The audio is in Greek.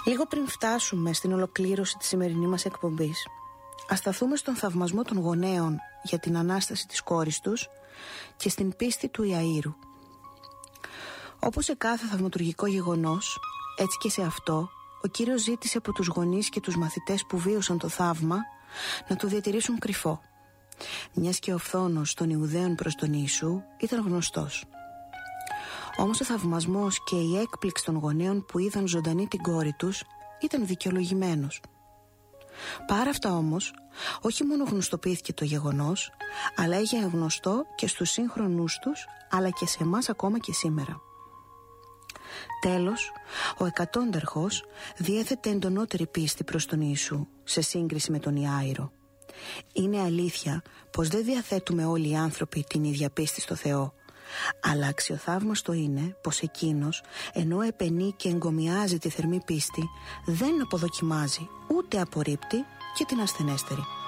Λίγο πριν φτάσουμε στην ολοκλήρωση της σημερινής μας εκπομπής, ας σταθούμε στον θαυμασμό των γονέων για την Ανάσταση της κόρης τους και στην πίστη του Ιαΐρου. Όπως σε κάθε θαυματουργικό γεγονός, έτσι και σε αυτό, ο Κύριος ζήτησε από τους γονείς και τους μαθητές που βίωσαν το θαύμα να το διατηρήσουν κρυφό, μιας και ο φθόνος των Ιουδαίων προς τον Ιησού ήταν γνωστός. Όμως ο θαυμασμός και η έκπληξη των γονέων που είδαν ζωντανή την κόρη τους ήταν δικαιολογημένος. Παρά αυτά όμως, όχι μόνο γνωστοποιήθηκε το γεγονός, αλλά έγινε γνωστό και στους σύγχρονούς τους, αλλά και σε εμάς ακόμα και σήμερα. Τέλος, ο εκατόνταρχος διέθετε εντονότερη πίστη προς τον Ιησού σε σύγκριση με τον Ιάηρο. Είναι αλήθεια πως δεν διαθέτουμε όλοι οι άνθρωποι την ίδια πίστη στο Θεό, αλλά αξιοθαύμαστο είναι πως εκείνος, ενώ επενεί και εγκομιάζει τη θερμή πίστη, δεν αποδοκιμάζει ούτε απορρίπτει και την ασθενέστερη.